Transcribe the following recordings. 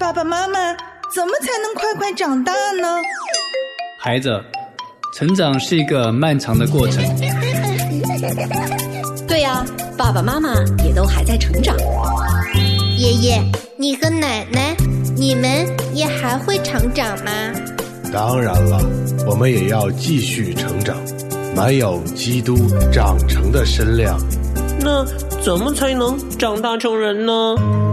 爸爸妈妈，怎么才能快快长大呢？ 孩子，成长是一个漫长的过程。 对呀，爸爸妈妈也都还在成长。 爷爷，你和奶奶，你们也还会成长吗？ 当然了，我们也要继续成长，满有基督长成的身量。 那怎么才能长大成人呢？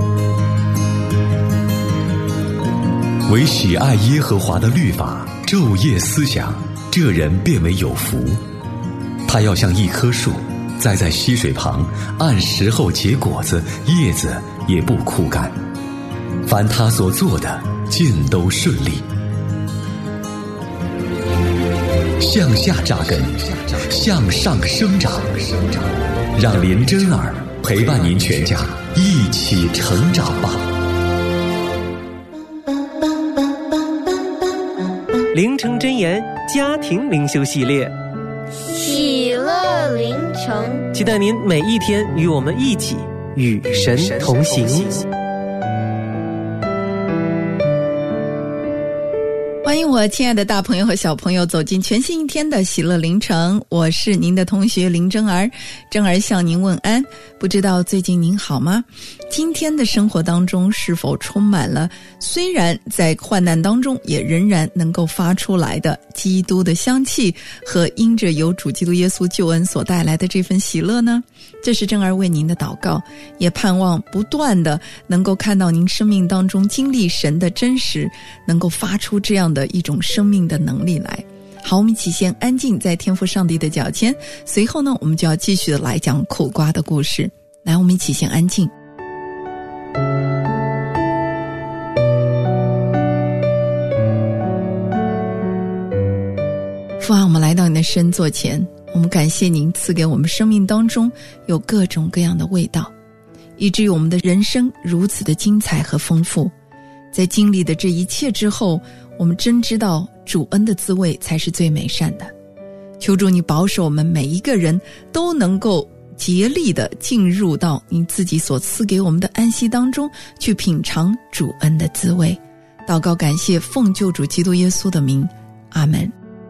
唯喜爱耶和华的律法，昼夜思想，这人便为有福。他要像一棵树，栽在溪水旁，按时候结果子，叶子也不枯干。凡他所做的，尽都顺利。向下扎根，向上生长，让林真儿陪伴您全家一起成长吧。 灵城真言家庭灵修系列， 喜乐灵城， 期待您每一天与我们一起与神同行。 欢迎我亲爱的大朋友和小朋友走进全新一天的喜乐灵城，我是您的同学林真儿，真儿向您问安。不知道最近您好吗？今天的生活当中是否充满了虽然在患难当中也仍然能够发出来的基督的香气和因着有主基督耶稣救恩所带来的这份喜乐呢？这是真儿为您的祷告，也盼望不断的能够看到您生命当中经历神的真实，能够发出这样的一种生命的能力来。好，我们一起先安静在天父上帝的脚前，随后呢，我们就要继续的来讲苦瓜的故事。来，我们一起先安静。父啊，我们来到你的圣座前，我们感谢您赐给我们生命当中有各种各样的味道，以至于我们的人生如此的精彩和丰富。在经历的这一切之后，我们真知道主恩的滋味才是最美善的。求主你保守我们每一个人都能够竭力的进入到你自己所赐给我们的安息当中，去品尝主恩的滋味。祷告感谢，奉救主基督耶稣的名，阿们。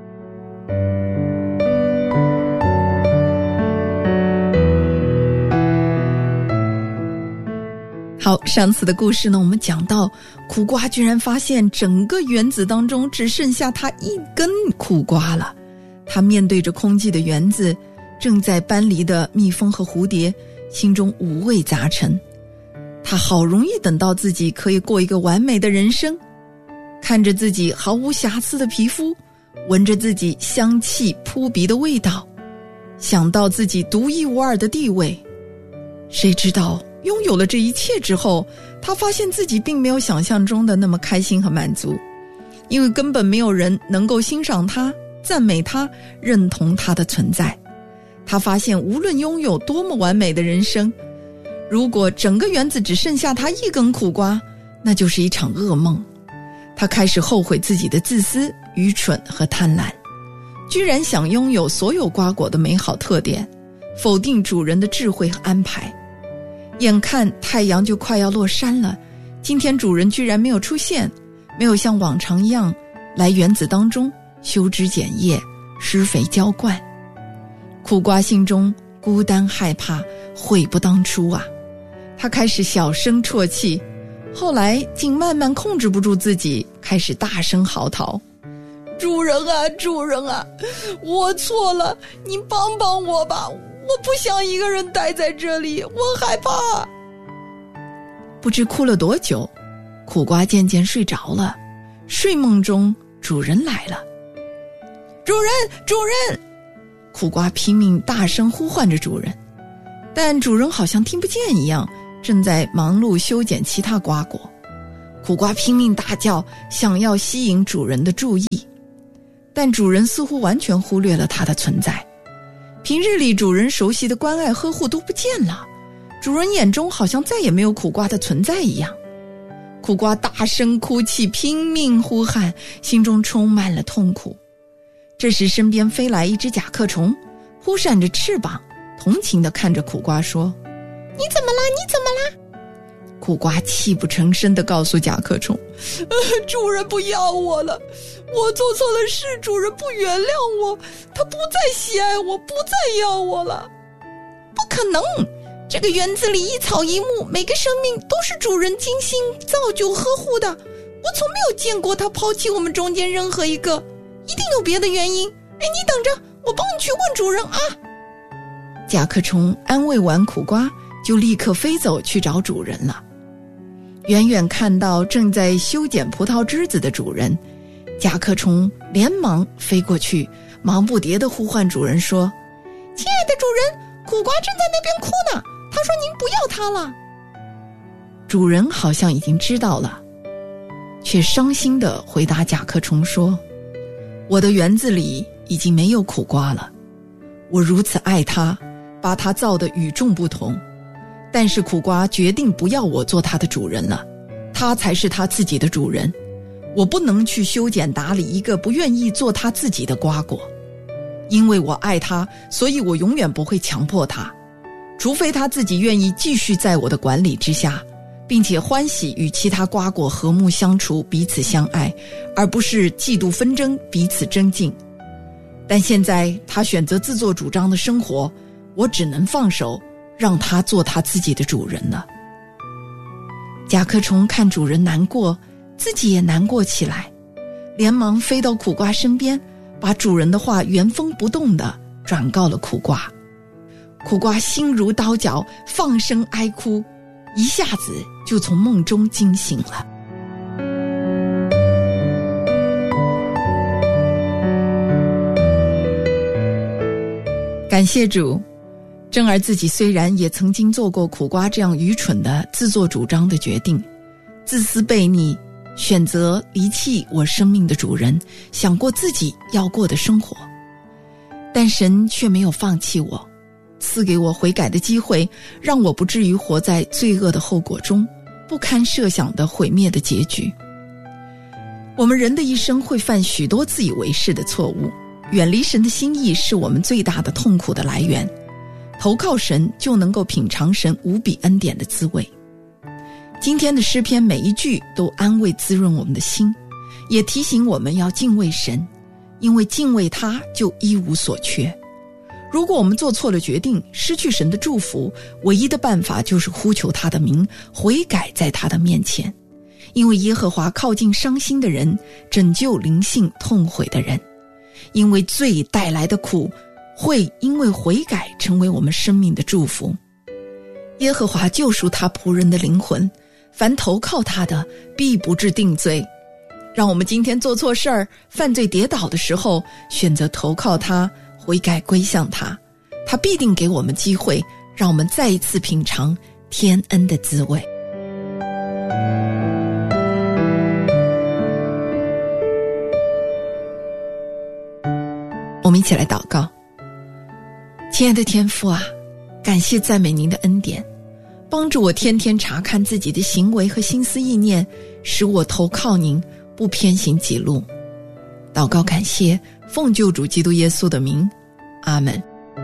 好，上次的故事呢，我们讲到苦瓜居然发现整个园子当中只剩下它一根苦瓜了。他面对着空寂的园子，正在搬离的蜜蜂和蝴蝶，心中五味杂陈。他好容易等到自己可以过一个完美的人生，看着自己毫无瑕疵的皮肤，闻着自己香气扑鼻的味道，想到自己独一无二的地位，谁知道拥有了这一切之后，他发现自己并没有想象中的那么开心和满足，因为根本没有人能够欣赏他、赞美他、认同他的存在。他发现无论拥有多么完美的人生，如果整个园子只剩下他一根苦瓜，那就是一场噩梦。他开始后悔自己的自私、愚蠢和贪婪，居然想拥有所有瓜果的美好特点，否定主人的智慧和安排。眼看太阳就快要落山了，今天主人居然没有出现，没有像往常一样来园子当中修枝剪叶、施肥浇灌。苦瓜心中孤单害怕，悔不当初啊！他开始小声啜泣，后来竟慢慢控制不住自己，开始大声嚎啕：主人啊，主人啊，我错了，你帮帮我吧，我不想一个人待在这里，我害怕。不知哭了多久，苦瓜渐渐睡着了。睡梦中主人来了。主人，主人！苦瓜拼命大声呼唤着主人，但主人好像听不见一样，正在忙碌修剪其他瓜果。苦瓜拼命大叫，想要吸引主人的注意，但主人似乎完全忽略了他的存在。平日里主人熟悉的关爱呵护都不见了，主人眼中好像再也没有苦瓜的存在一样。苦瓜大声哭泣，拼命呼喊，心中充满了痛苦。这时身边飞来一只甲壳虫，扑扇着翅膀，同情地看着苦瓜说：你怎么啦？你怎么啦？ 苦瓜泣不成声地告诉甲壳虫，主人不要我了，我做错了事，主人不原谅我，他不再喜爱我，不再要我了。不可能，这个园子里一草一木，每个生命都是主人精心造就呵护的，我从没有见过他抛弃我们中间任何一个，一定有别的原因。你等着，我帮你去问主人啊。甲壳虫安慰完苦瓜，就立刻飞走去找主人了。远远看到正在修剪葡萄枝子的主人，甲壳虫连忙飞过去，忙不迭地呼唤主人说，亲爱的主人，苦瓜正在那边哭呢，他说您不要它了。主人好像已经知道了，却伤心地回答甲壳虫说，我的园子里已经没有苦瓜了，我如此爱它，把它造得与众不同，但是苦瓜决定不要我做它的主人了，它才是它自己的主人，我不能去修剪打理一个不愿意做它自己的瓜果。因为我爱它，所以我永远不会强迫它，除非它自己愿意继续在我的管理之下，并且欢喜与其他瓜果和睦相处，彼此相爱，而不是嫉妒纷争，彼此争竞。但现在他选择自作主张的生活，我只能放手，让他做他自己的主人了。甲壳虫看主人难过，自己也难过起来，连忙飞到苦瓜身边，把主人的话原封不动地转告了苦瓜。苦瓜心如刀绞，放声哀哭，一下子就从梦中惊醒了。感谢主，正儿自己虽然也曾经做过苦瓜这样愚蠢的自作主张的决定，自私悖逆，选择离弃我生命的主人，想过自己要过的生活，但神却没有放弃我，赐给我悔改的机会，让我不至于活在罪恶的后果中，不堪设想的毁灭的结局。我们人的一生会犯许多自以为是的错误，远离神的心意是我们最大的痛苦的来源，投靠神就能够品尝神无比恩典的滋味。今天的诗篇每一句都安慰滋润我们的心，也提醒我们要敬畏神，因为敬畏他就一无所缺。如果我们做错了决定，失去神的祝福，唯一的办法就是呼求他的名，悔改在他的面前。因为耶和华靠近伤心的人，拯救灵性痛悔的人。因为罪带来的苦，会因为悔改成为我们生命的祝福。耶和华救赎他仆人的灵魂，凡投靠他的，必不致定罪。让我们今天做错事儿、犯罪跌倒的时候，选择投靠他，悔改归向他，他必定给我们机会，让我们再一次品尝天恩的滋味。我们一起来祷告。亲爱的天父啊，感谢赞美您的恩典，帮助我天天查看自己的行为和心思意念，使我投靠您，不偏行己路。祷告感谢，奉救主基督耶稣的名，阿们。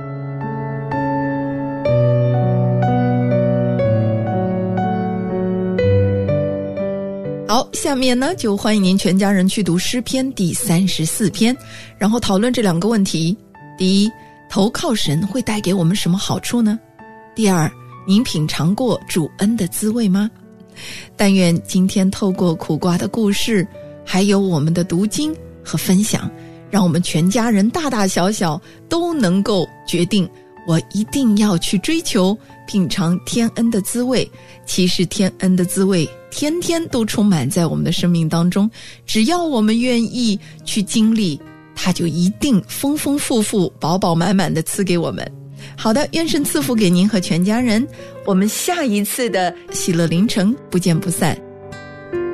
好，下面呢就欢迎您全家人去读诗篇第34篇，然后讨论这两个问题。第一，投靠神会带给我们什么好处呢？第二，您品尝过主恩的滋味吗？但愿今天透过苦瓜的故事，还有我们的读经和分享，让我们全家人大大小小都能够决定，我一定要去追求品尝天恩的滋味。其实天恩的滋味天天都充满在我们的生命当中，只要我们愿意去经历，它就一定丰丰富富饱饱满满的赐给我们。好的，愿神赐福给您和全家人，我们下一次的喜乐凌晨不见不散。